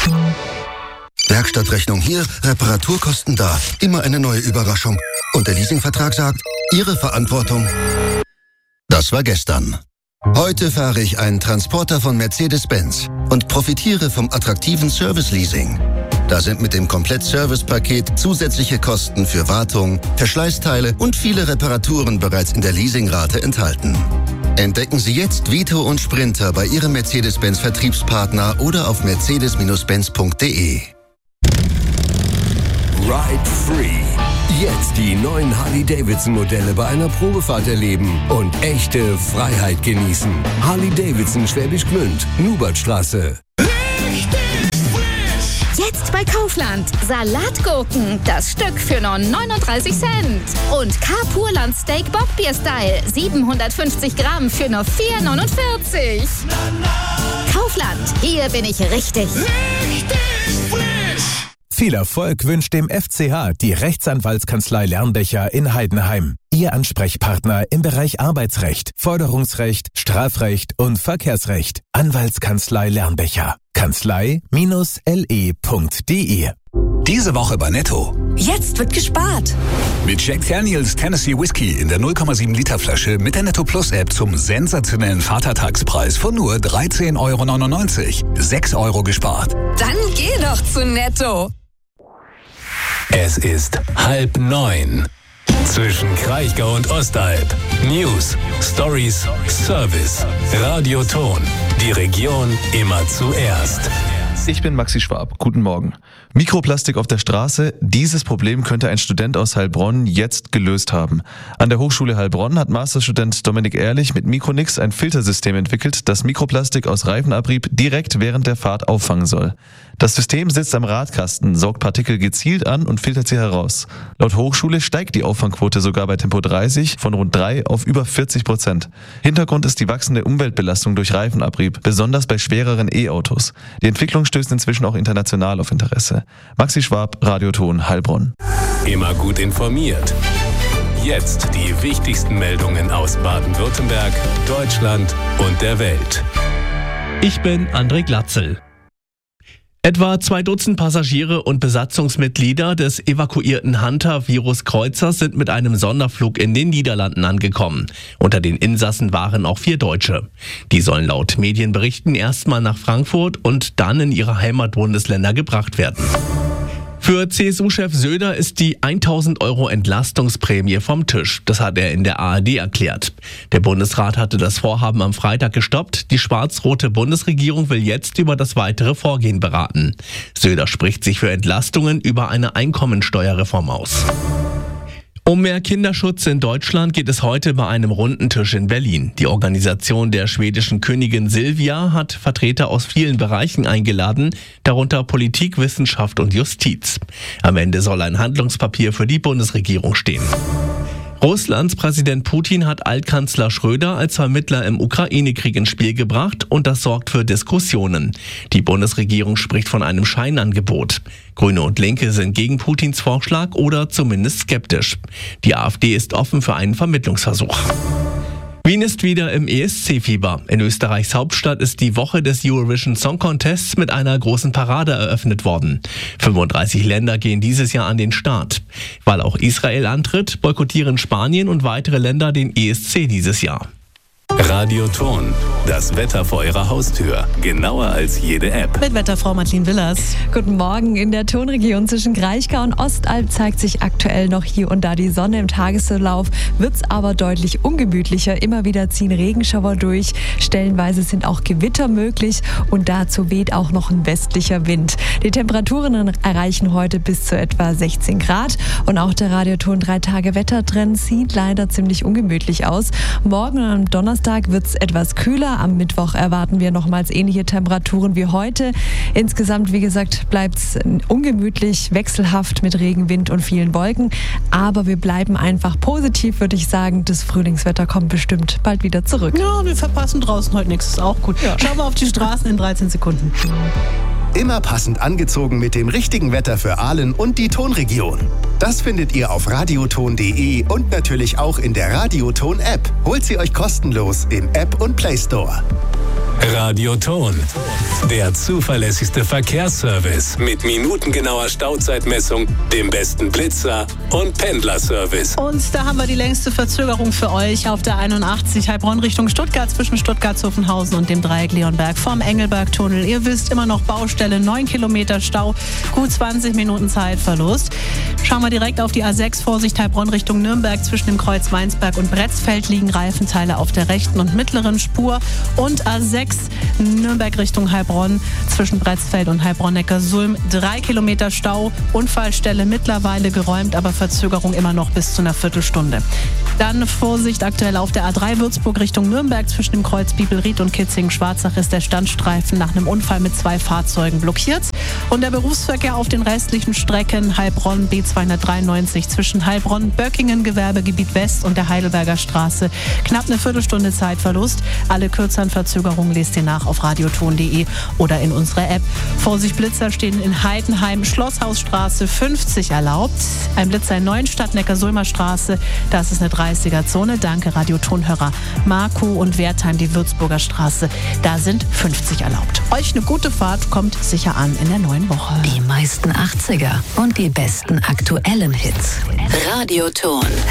Werkstattrechnung hier, Reparaturkosten da. Immer eine neue Überraschung. Und der Leasingvertrag sagt, Ihre Verantwortung. Das war gestern. Heute fahre ich einen Transporter von Mercedes-Benz und profitiere vom attraktiven Service-Leasing. Da sind mit dem Komplett-Service-Paket zusätzliche Kosten für Wartung, Verschleißteile und viele Reparaturen bereits in der Leasingrate enthalten. Entdecken Sie jetzt Vito und Sprinter bei Ihrem Mercedes-Benz-Vertriebspartner oder auf mercedes-benz.de. Ride Free. Jetzt die neuen Harley-Davidson-Modelle bei einer Probefahrt erleben und echte Freiheit genießen. Harley-Davidson Schwäbisch Gmünd, Nubertstraße. Jetzt bei Kaufland. Salatgurken, das Stück für nur 39 Cent. Und Carpurland Steak Bockbier-Style, 750 Gramm für nur 4,49. Kaufland, hier bin ich richtig. Viel Erfolg wünscht dem FCH die Rechtsanwaltskanzlei Lernbecher in Heidenheim. Ihr Ansprechpartner im Bereich Arbeitsrecht, Forderungsrecht, Strafrecht und Verkehrsrecht. Anwaltskanzlei Lernbecher. Kanzlei-le.de. Diese Woche bei Netto. Jetzt wird gespart. Mit Jack Daniels Tennessee Whiskey in der 0,7 Liter Flasche mit der Netto Plus App zum sensationellen Vatertagspreis von nur 13,99 €. 6 € gespart. Dann geh doch zu Netto. Es ist 8:30. Zwischen Kraichgau und Ostalb. News, Stories, Service. Radioton. Die Region immer zuerst. Ich bin Maxi Schwab. Guten Morgen. Mikroplastik auf der Straße. Dieses Problem könnte ein Student aus Heilbronn jetzt gelöst haben. An der Hochschule Heilbronn hat Masterstudent Dominik Ehrlich mit Micronix ein Filtersystem entwickelt, das Mikroplastik aus Reifenabrieb direkt während der Fahrt auffangen soll. Das System sitzt am Radkasten, saugt Partikel gezielt an und filtert sie heraus. Laut Hochschule steigt die Auffangquote sogar bei Tempo 30 von rund 3 auf über 40%. Hintergrund ist die wachsende Umweltbelastung durch Reifenabrieb, besonders bei schwereren E-Autos. Die Entwicklung stößt inzwischen auch international auf Interesse. Maxi Schwab, Radioton, Heilbronn. Immer gut informiert. Jetzt die wichtigsten Meldungen aus Baden-Württemberg, Deutschland und der Welt. Ich bin André Glatzel. Etwa 2 Dutzend Passagiere und Besatzungsmitglieder des evakuierten Hunter-Virus-Kreuzers sind mit einem Sonderflug in den Niederlanden angekommen. Unter den Insassen waren auch 4 Deutsche. Die sollen laut Medienberichten erstmal nach Frankfurt und dann in ihre Heimatbundesländer gebracht werden. Für CSU-Chef Söder ist die 1.000 € Entlastungsprämie vom Tisch. Das hat er in der ARD erklärt. Der Bundesrat hatte das Vorhaben am Freitag gestoppt. Die schwarz-rote Bundesregierung will jetzt über das weitere Vorgehen beraten. Söder spricht sich für Entlastungen über eine Einkommensteuerreform aus. Um mehr Kinderschutz in Deutschland geht es heute bei einem runden Tisch in Berlin. Die Organisation der schwedischen Königin Silvia hat Vertreter aus vielen Bereichen eingeladen, darunter Politik, Wissenschaft und Justiz. Am Ende soll ein Handlungspapier für die Bundesregierung stehen. Russlands Präsident Putin hat Altkanzler Schröder als Vermittler im Ukraine-Krieg ins Spiel gebracht und das sorgt für Diskussionen. Die Bundesregierung spricht von einem Scheinangebot. Grüne und Linke sind gegen Putins Vorschlag oder zumindest skeptisch. Die AfD ist offen für einen Vermittlungsversuch. Wien ist wieder im ESC-Fieber. In Österreichs Hauptstadt ist die Woche des Eurovision Song Contests mit einer großen Parade eröffnet worden. 35 Länder gehen dieses Jahr an den Start. Weil auch Israel antritt, boykottieren Spanien und weitere Länder den ESC dieses Jahr. Radioton. Das Wetter vor Ihrer Haustür. Genauer als jede App. Mit Wetterfrau Martin Willers. Guten Morgen. In der Tonregion zwischen Kraichgau und Ostalb zeigt sich aktuell noch hier und da die Sonne. Im Tagesverlauf wird es aber deutlich ungemütlicher. Immer wieder ziehen Regenschauer durch. Stellenweise sind auch Gewitter möglich und dazu weht auch noch ein westlicher Wind. Die Temperaturen erreichen heute bis zu etwa 16 Grad. Und auch der Radioton 3-Tage-Wettertrend sieht leider ziemlich ungemütlich aus. Morgen und am Donnerstag wird es etwas kühler. Am Mittwoch erwarten wir nochmals ähnliche Temperaturen wie heute. Insgesamt, wie gesagt, bleibt es ungemütlich, wechselhaft mit Regen, Wind und vielen Wolken. Aber wir bleiben einfach positiv, würde ich sagen. Das Frühlingswetter kommt bestimmt bald wieder zurück. Ja, wir verpassen draußen heute nichts. Ist auch gut. Ja. Schauen wir auf die Straßen in 13 Sekunden. Immer passend angezogen mit dem richtigen Wetter für Aalen und die Tonregion. Das findet ihr auf radioton.de und natürlich auch in der Radioton-App. Holt sie euch kostenlos im App und Play Store. Radioton. Der zuverlässigste Verkehrsservice mit minutengenauer Stauzeitmessung, dem besten Blitzer und Pendlerservice. Und da haben wir die längste Verzögerung für euch auf der 81 Heilbronn Richtung Stuttgart zwischen Stuttgart-Zuffenhausen und dem Dreieck Leonberg vom Engelberg-Tunnel. Ihr wisst, immer noch Baustelle, 9 Kilometer Stau, gut 20 Minuten Zeitverlust. Schauen wir direkt auf die A6, Vorsicht Heilbronn Richtung Nürnberg. Zwischen dem Kreuz Weinsberg und Bretzfeld liegen Reifenteile auf der rechten und mittleren Spur. Und A6 Nürnberg Richtung Heilbronn zwischen Bretzfeld und Heilbronn-Neckarsulm 3 Kilometer Stau. Unfallstelle mittlerweile geräumt, aber Verzögerung immer noch bis zu einer Viertelstunde. Dann Vorsicht aktuell auf der A3 Würzburg Richtung Nürnberg. Zwischen dem Kreuz Bibelried und Kitzingen-Schwarzach ist der Standstreifen nach einem Unfall mit 2 Fahrzeugen blockiert. Und der Berufsverkehr auf den restlichen Strecken Heilbronn B293 zwischen Heilbronn-Böckingen Gewerbegebiet West und der Heidelberger Straße. Knapp eine Viertelstunde Zeitverlust. Alle kürzeren Verzögerungen lest ihr nach auf radioton.de oder in unserer App. Vorsicht, Blitzer stehen in Heidenheim, Schlosshausstraße 50 erlaubt. Ein Blitzer in Neuenstadt, Neckarsulmer Straße, das ist eine 30er-Zone. Danke, Radiotonhörer Marco und Wertheim, die Würzburger Straße, da sind 50 erlaubt. Euch eine gute Fahrt, kommt sicher an in der neuen Woche. Die meisten 80er und die besten aktuellen Hits. Radioton.